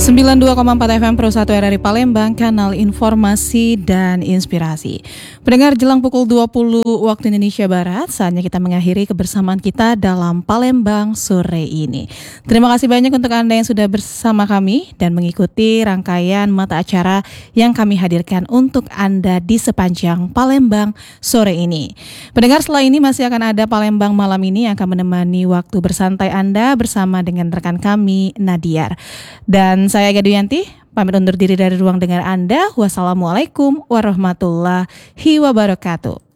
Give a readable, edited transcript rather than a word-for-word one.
92,4 FM Pro 1 RRI Palembang, kanal informasi dan inspirasi. Pendengar, jelang pukul 20 waktu Indonesia Barat, saatnya kita mengakhiri kebersamaan kita dalam Palembang sore ini. Terima kasih banyak untuk Anda yang sudah bersama kami dan mengikuti rangkaian mata acara yang kami hadirkan untuk Anda di sepanjang Palembang sore ini. Pendengar, setelah ini masih akan ada Palembang malam ini yang akan menemani waktu bersantai Anda bersama dengan rekan kami, Nadiar. Dan saya Aga Duyanti, pamit undur diri dari ruang dengar Anda. Wassalamualaikum warahmatullahi wabarakatuh.